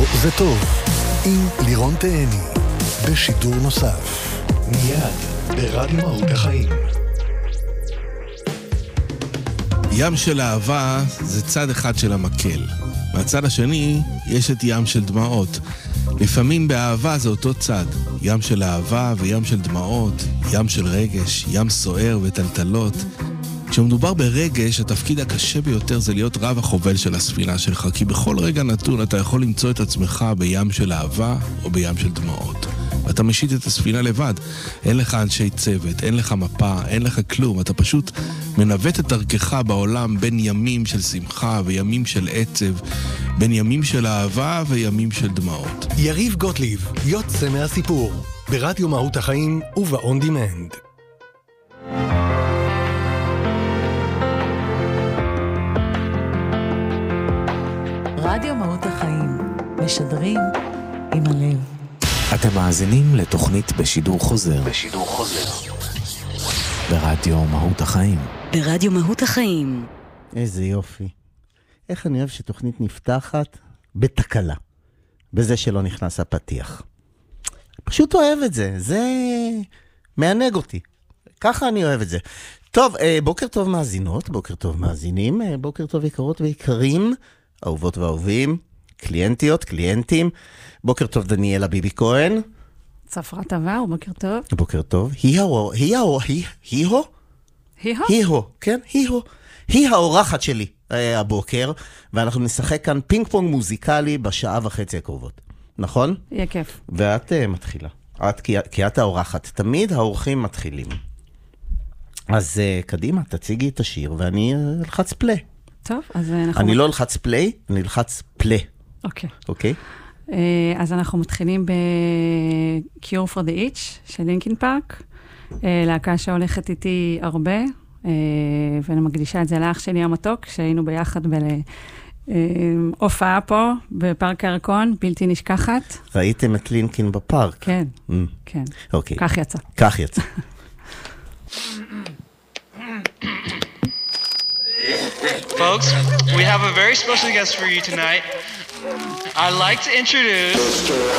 זה טוב, עם לירון תהני, בשידור נוסף, מיד ברדיו מהות החיים. ים של אהבה זה צד אחד של המקל. מהצד השני יש את ים של דמעות. לפעמים באהבה זה אותו צד. ים של אהבה וים של דמעות, ים של רגש, ים סוער וטלטלות. כשמדובר ברגש, התפקיד הקשה ביותר זה להיות רב החובל של הספינה שלך, כי בכל רגע נתון אתה יכול למצוא את עצמך בים של אהבה או בים של דמעות. ואתה משיט את הספינה לבד. אין לך אנשי צוות, אין לך מפה, אין לך כלום. אתה פשוט מנווט את דרכך בעולם בין ימים של שמחה וימים של עצב, בין ימים של אהבה וימים של דמעות. יריב גוטליב, יוצא מהסיפור, ברדיו מהות החיים וב-on demand. רדיו מהות החיים, משדרים עם הלב. אתם מאזינים לתוכנית בשידור חוזר. ברדיו מהות החיים. ברדיו מהות החיים. איזה יופי. איך אני אוהב שתוכנית נפתחת בתקלה. בזה שלא נכנס הפתיח. פשוט אוהב את זה. זה מענג אותי. ככה אני אוהב את זה. טוב, בוקר טוב מאזינות, בוקר טוב מאזינים, בוקר טוב יקרות ויקרים, אהובות ואהובים, קליינטיות, קליינטים. בוקר טוב דניאלה ביבי כהן. צפרת עבר, בוקר טוב. בוקר טוב. היא האורחת שלי הבוקר, ואנחנו נשחק כאן פינג פונג מוזיקלי בשעה וחצי הקרובות. נכון? יהיה כיף. ואת מתחילה. כי את האורחת. תמיד האורחים מתחילים. אז קדימה, תציגי את השיר, ואני אלחץ פלי. טוב, אז אנחנו... אני לא אלחץ פלי, אני אלחץ פלי. אוקיי. אוקיי? אז אנחנו מתחילים ב-Cure for the Itch של לינקין פארק, להקה שהולכת איתי הרבה, ואני מקדישה את זה לאח שלי המתוק, שהיינו ביחד בהופעה פה, בפארק הירקון, בלתי נשכחת. ראיתם את לינקין בפארק? כן, כן. אוקיי. כך יצא. כך יצא. Folks, we have a very special guest for you tonight. I'd like to introduce